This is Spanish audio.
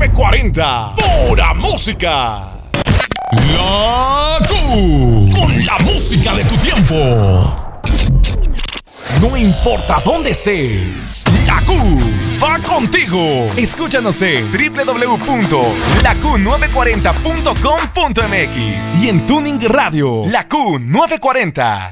940. Pura música. La Q. Con la música de tu tiempo. No importa dónde estés, la Q va contigo. Escúchanos en www.laq940.com.mx y en Tuning Radio, la Q940.